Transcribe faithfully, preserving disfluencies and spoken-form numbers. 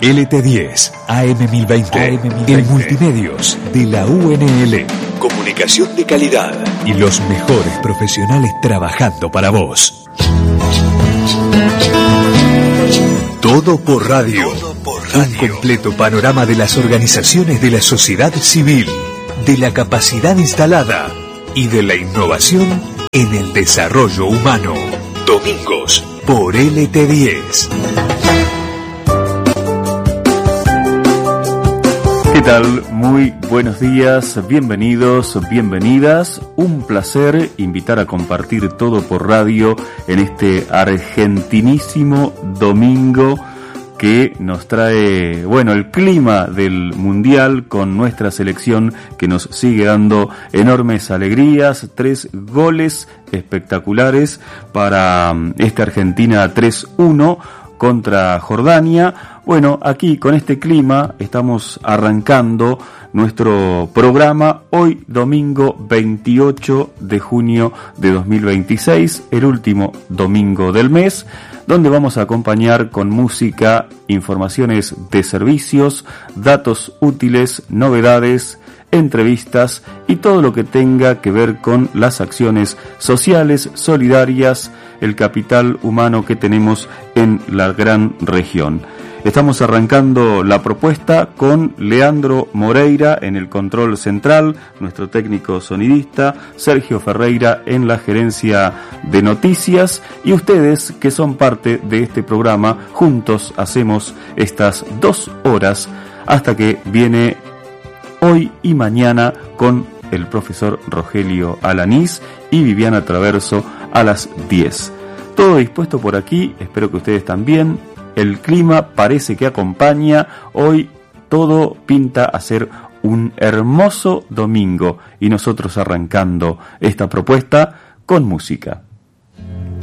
L T diez, A M mil veinte, el Multimedios de la U N L. Comunicación de calidad y los mejores profesionales trabajando para vos. Todo por radio. Todo por radio. Un completo panorama de las organizaciones de la sociedad civil, de la capacidad instalada y de la innovación en el desarrollo humano. Domingos por L T diez. ¿Qué tal? Muy buenos días, bienvenidos, bienvenidas. Un placer invitar a compartir Todo por Radio en este argentinísimo domingo que nos trae, bueno, el clima del Mundial con nuestra selección que nos sigue dando enormes alegrías. Tres goles espectaculares para esta Argentina tres uno contra Jordania. Bueno, aquí con este clima estamos arrancando nuestro programa hoy domingo veintiocho de junio de dos mil veintiséis, el último domingo del mes, donde vamos a acompañar con música, informaciones de servicios, datos útiles, novedades, entrevistas y todo lo que tenga que ver con las acciones sociales, solidarias, el capital humano que tenemos en la gran región. Estamos arrancando la propuesta con Leandro Moreira en el control central, nuestro técnico sonidista, Sergio Ferreira en la gerencia de noticias y ustedes que son parte de este programa. Juntos hacemos estas dos horas hasta que viene hoy y mañana con el profesor Rogelio Alanís y Viviana Traverso a las diez. Todo dispuesto por aquí, espero que ustedes también. El clima parece que acompaña, hoy todo pinta a ser un hermoso domingo y nosotros arrancando esta propuesta con música.